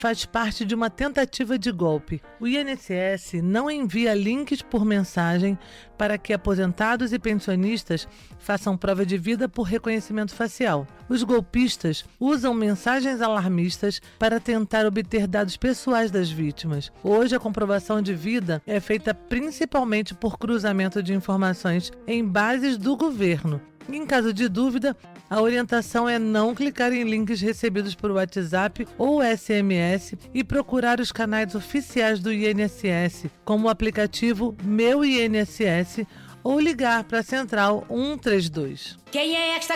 faz parte de uma tentativa de golpe. O INSS não envia links por mensagem para que aposentados e pensionistas façam prova de vida por reconhecimento facial. Os golpistas usam mensagens alarmistas para tentar obter dados pessoais das vítimas. Hoje, a comprovação de vida é feita principalmente por cruzamento de informações em bases do governo. Em caso de dúvida, a orientação é não clicar em links recebidos por WhatsApp ou SMS e procurar os canais oficiais do INSS, como o aplicativo Meu INSS, ou ligar para a Central 132. Quem é esta